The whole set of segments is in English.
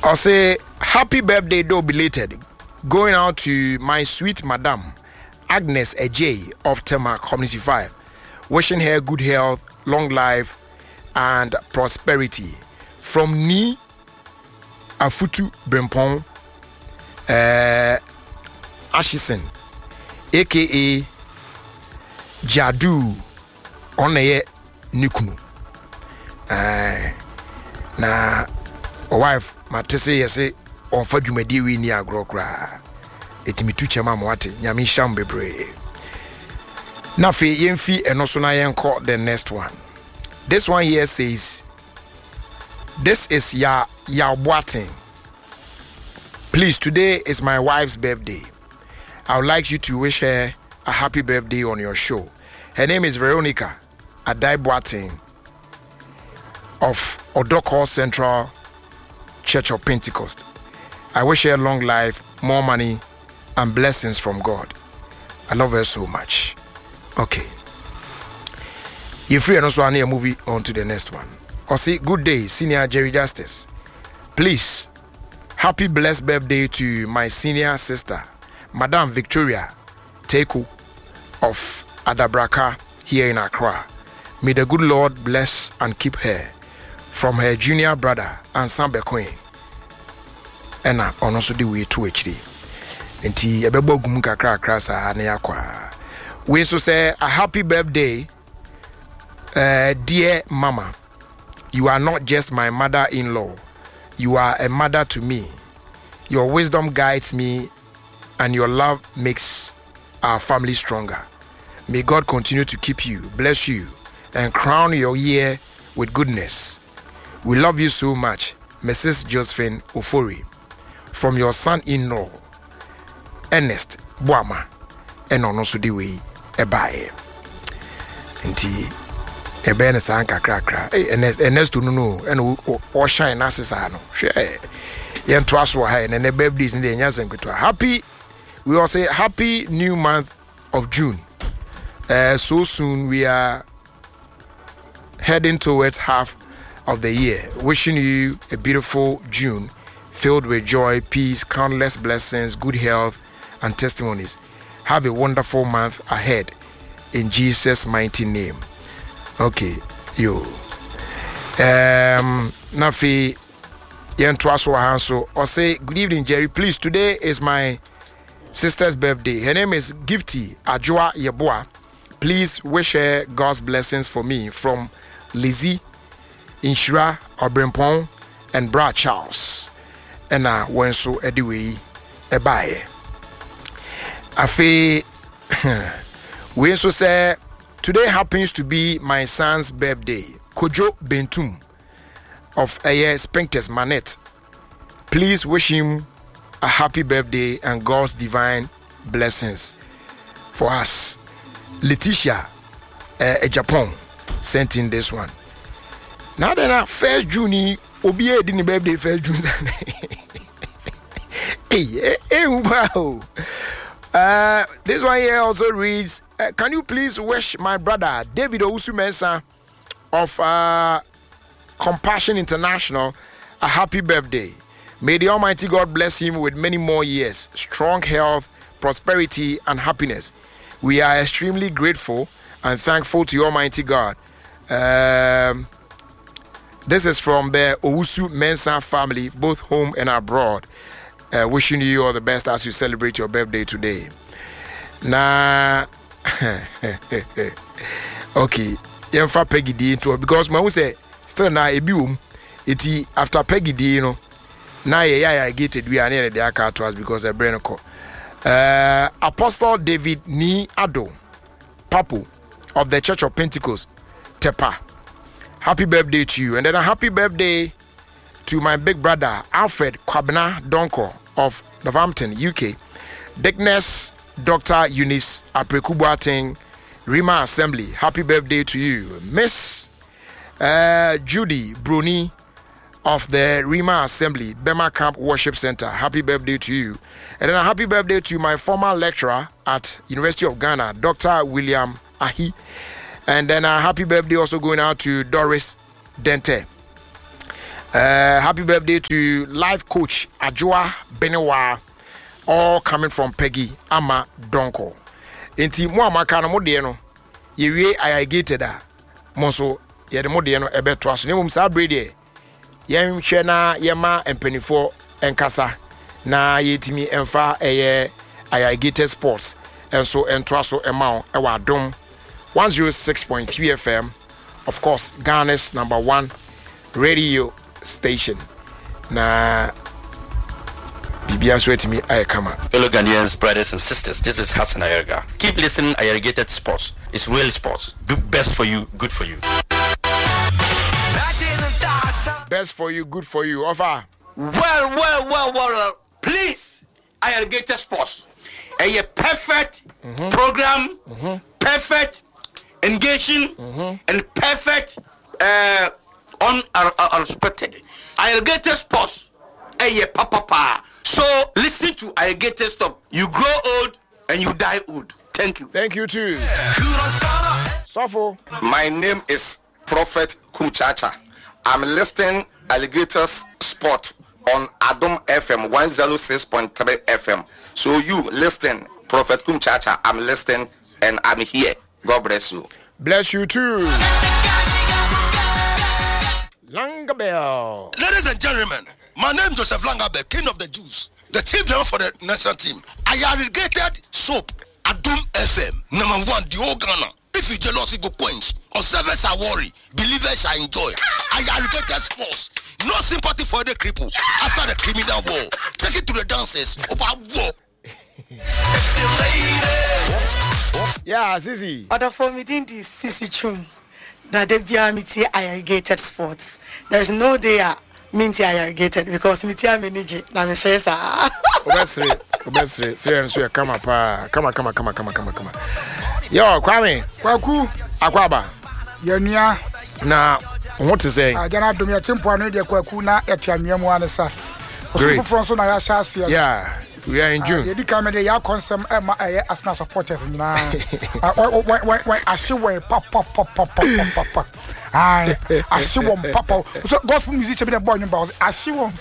I'll say happy birthday, though belated, going out to my sweet madam, Agnes Ejay of Tema Community 5. Wishing her good health, long life, and prosperity. From Ni Afutu Brempong Ashison, aka Jadu Oneye Nukunu. Na wife matese yese onfa dwumadi wi ni agro kra etimi tu chema mwate nyame hram bebre na fe yemfi eno so na yenko the next one. This one here says, this is ya Boating. Please, today is my wife's birthday. I would like you to wish her a happy birthday on your show. Her name is Veronica Adai Boating of Odoko Central Church of Pentecost. I wish her long life, more money, and blessings from God. I love her so much. Okay. You're free and also a movie on to the next one. Or say, good day, Senior Jerry Justice. Please, happy blessed birthday to my senior sister, Madame Victoria Teku of Adabraka here in Accra. May the good Lord bless and keep her from her junior brother and Sambe Queen. And on also the way to HD. Nti ebebo gum kakra krasa na yakwa. We so say a happy birthday, dear Mama. You are not just my mother-in-law. You are a mother to me. Your wisdom guides me, and your love makes our family stronger. May God continue to keep you, bless you, and crown your year with goodness. We love you so much, Mrs. Josephine Ofori, from your son-in-law, Ernest Boama, and also the way Ebaye. Nti ebe ne san kakrakra Ernest no and o shine asesa no hwe yen to aso ha ne ne birthdays ne nya senketo happy. We all say happy new month of June. So soon we are heading towards half of the year. Wishing you a beautiful June filled with joy, peace, countless blessings, good health, and testimonies. Have a wonderful month ahead in Jesus' mighty name. Okay, yo. Nafi Yentwaso Hanso or say good evening, Jerry. Please, today is my sister's birthday. Her name is Gifty Ajua Yeboa. Please wish her God's blessings for me from Lizzie, Inshira, Obrempong, and Brad Charles. And when so anyway, a buy. Afi we also say today happens to be my son's birthday. Kojo Bentum of Aye Spectres Manette. Please wish him a happy birthday and God's divine blessings for us. Letitia Japan sent in this one. Now then, 1st June, Obiye didn't birthday 1st June. Hey, wow. This one here also reads, can you please wish my brother David Owusu Mensah of Compassion International a happy birthday. May the Almighty God bless him with many more years, strong health, prosperity, and happiness. We are extremely grateful and thankful to Almighty God. This is from the Owusu Mensah family, both home and abroad. Wishing you all the best as you celebrate your birthday today. Nah, okay. Yemfa Peggy D into because my say still na ebium. Iti after Peggy D, you know. Na yeah gated we are near the aka to us because a brain call. Apostle David Ni Ado, Papu of the Church of Pentecost, Tepa. Happy birthday to you, and then a happy birthday to my big brother Alfred Kwabena Donko of Northampton, UK. Dickness Dr. Eunice Aprekubuating, Rima Assembly. Happy birthday to you. Miss Judy Bruni of the Rima Assembly, Bema Camp Worship Center. Happy birthday to you. And then a happy birthday to my former lecturer at University of Ghana, Dr. William Ahi. And then a happy birthday also going out to Doris Dente. Happy birthday to life coach Ajua Benewa, all coming from Peggy Ama Donko. Enti mo amaka no mo de no ye wie irrigated a mo so ye de mo de no ebe to aso ne mum sa brede ye hwe na ye ma empanifo enkasa na ye timi emfa eye irrigated sports enso ento aso ema e wa dom 106.3 FM, of course Ghana's #1 radio station. Na Bibia Sweatimi Ayakama. Fellow Ghanaians, brothers and sisters, this is Hassan Ayerga. Keep listening, Irrigated Sports. It's real sports. Do best for you, good for you. Best for you, good for you. Offer. Well. Please, Irrigated Sports. A perfect program, perfect engaging, and perfect unexpected. Irrigated Sports. Papa. So listen to Irrigated Stop. You grow old and you die old. Thank you. Thank you too. Sofo. My name is Prophet Kumchacha. I'm listening Alligators Sport on Adom FM 106.3 FM. So you listen, Prophet Kumchacha. I'm listening and I'm here. God bless you. Bless you too. Langabell. Ladies and gentlemen, my name is Joseph Langabell, King of the Jews, the chief driver for the national team. I irrigated soap, Adom FM, #1, the whole Ghana. If you jealousy go quench, observers are worried, believers shall enjoy. I irrigated sports, no sympathy for the cripple after the criminal war. Take it to the dancers, about war. Yeah, Sisi. Other for me, didn't this Sisi Chum that they be a irrigated sports. There's no day minty irrigated because me tia manage na me stress obesre so come up. Yo Kwame Kwaku Akwaba Yanua na what to say Jana dom ya tempo anu de Kwaku na etianua mu anesa so from so na ya shase yeah we are in June. You come there, your consent, Arsenal supporters now. I see where pop. I see one papa. So gospel musician be the boy number. I see one.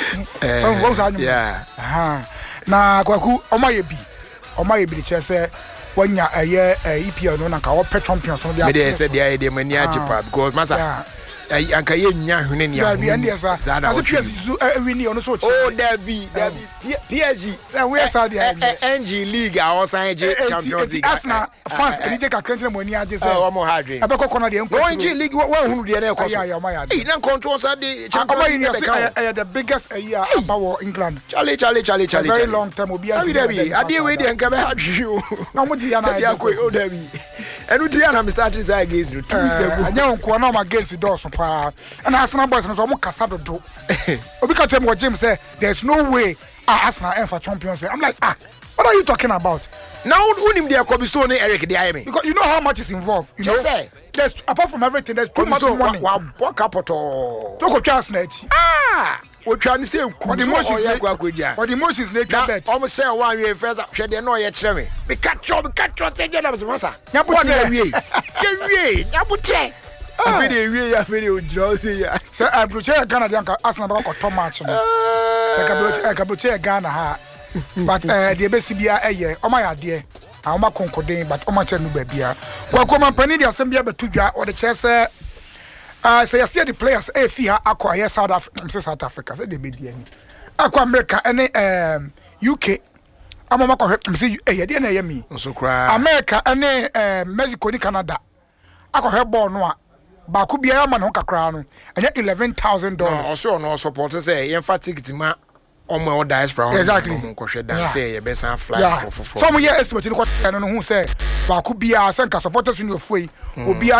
Yeah. Na Kwaku, Omayebi the chair say when ya EPL no na ka o pet champions so they. Me say they mani ajipa because masa anka ye nya hwene ni ahụ as PSG win on so oh Derby PSG we are the NG League our sign Champions League Arsenal fans any take account mo ni age say o mo hadwen abeko kono de enko NG League one hunu de na ekoso eh na control sa de Champions League the biggest year about England Charlie very long time obi ade we de enka be hadwen o na mo di ya na o Derby enu di ya na me start this against 2 weeks ago anya nko na ma against Dawson and Arsenal boys no so mo kasa dodo obi ka tell me James say there's no way Arsenal aim for Champions League. I'm like what are you talking about now unim dey Kobisto ne Eric dey me because you know how much is involved you know say there's apart from everything there's too much money wa book capital to go Arsenal we try say for the emotions they bet almost say one way first hwe dey no ye kire me me catch say dey na so sa nya bo dey wie nya bo tre afede wie ya afede ojira say ya say I broche Ghana dey anka Arsenal ba ko top match no say ka broche Ghana ha but the best bia eye o ma ya de a o ma konkoden but o ma che no ba bia kwa man pani dey asem bia betu dwa o de che say say you see the players fi ha akwa South Africa say they be there ni akwa America any UK amama ko say ye dey na ye mi so kra America any Mexico ni Canada akwa ball no a ba ku bia ma no kakra no anya $11,000 also no support say ye fa ticket ma omo o diaspora exactly ko hwe dan say ye be san fly for some year estimate ni ko no hu say ba ku bia san ka supporters ni ofoi obia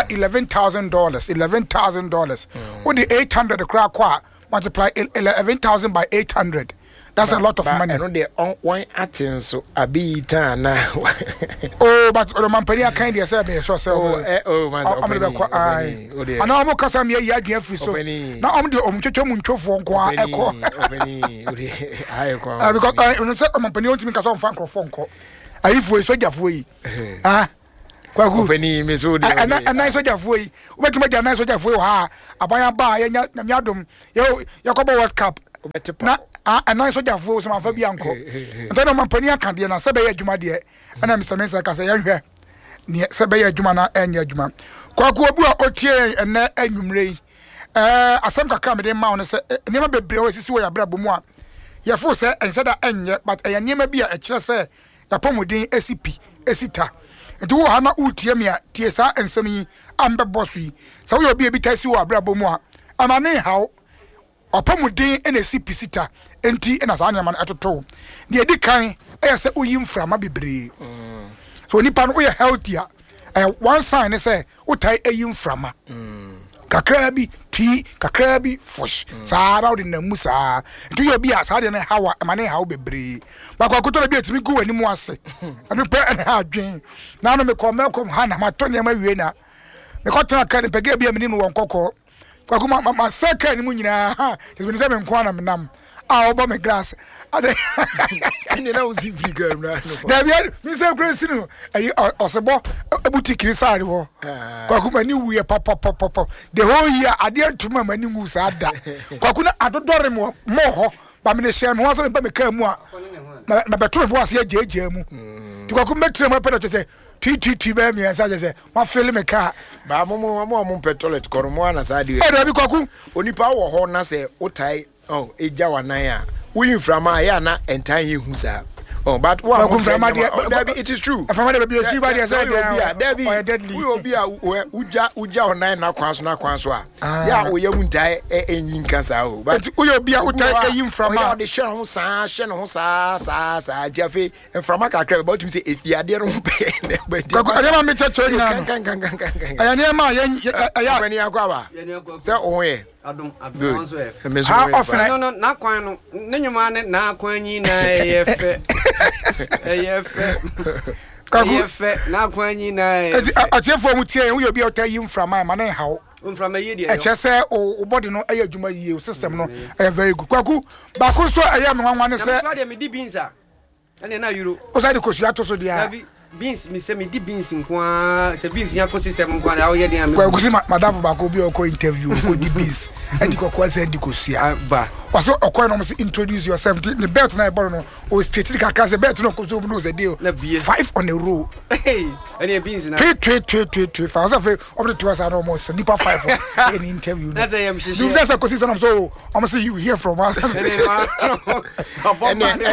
$11,000 with the 800 kra kwa multiply 11,000 by 800 that's a lot of money no dey on one attend so abi tan na oh but the man pay kind dey say be so say man ana omo kasa me ya adua free so na omo dey omtwetwe mu ntwofo nko a eko because no say omo pay ontimi kasa on fan crofo nko ayifu so jafo yi kwaku opani me so de ana soja foi ubetuma ja na soja foi ha abaya ba ya nyadom yakobo world cup na ana soja foi so mafa bi anko ntano mampani akade na sebe ya adwuma de ana Mr. Mensa ka se ya hwɛ ne sebe ya adwuma na enya adwuma kwaku obu a otie ene anwumre asem kakra me de ma won se niam bebre o sisi wo ya bra bomu a ye fo se enseda enye but niam bi a ekire se yapomodin esipi esita nti wo ha na utie me a tie sa ensem yi ambe boss yi sa wo obi tasi wo abra bomu a amane hawo opomodin ena esipi sita enti ena sa anyama atoto ne edi kan se uyim frama bebre so nipa no wo healthy a one sign say utai eyim frama kakra bi ti kakra bi fush saa na odi na musa nti yo bi a saa de na hawa amane hawo bebre ba kwa kuto bi etimi gu animu ase anu pe na adwen na no me kom ha na mato ne ma wie na me ko tena kan pege bi amini no won kokko kwa kuma ma seka ni mu nyina ha ezbi se me nko na menam a obo me glass ade ni na uzi flicker na na bi mi se crazy no ayi osebo boutique sare wo kwa kuma ni wuye pop the whole year ade antuma mani ngu sa da kwa kuna adodore mo ho ba me ne share me ho so me ba me ka mu a na betro bo ase ajeje mu ti kwa kuma metre mo peda tete ti ba mi ansa je ma feel me ka ba mo petrol koro mo na sa di e da bi kwa ku onipa wo ho na se utai eja wanan a we frama ya na entan ye hu sa but one it is true from there be see by there say we obi a uja onan na kwan so a ya wo yamu ntai enyin kasa o but we obi a utai eyin frama de hye no sa jafe frama kakra about him say efiade no pe ko adema me cheche na aya ne ma ya kwani akwa ba say ohwe Adum so e. No na kwan no ne nyuma ne na kwan yi na eyefe. Eyefe na kwan yi na. Atiefo mu tie we obi a otai yim from my man hawo. From ye de. E chese o body no aye adwuma yie o system no e very good. Kwaku ba ko so aye me nwanwa ne se. Na me di beans ene na euro. O sa de ko su ato so dia. Beans mi se mi di beans nko se beans nya ko system nko na wo ye den Kwaku si madam ba ko bi o ko interview ko di beans and ko kwa se di ko sia. Ba. Waso okoi no must introduce yourself. The bet na e boro no o state kakra se bet no ko so no se deal. 5 on a row. Hey, any beans na. Three. For us up to us are almost nipa 5 in interview. That's a am shishi. You just a position so almost you hear from us.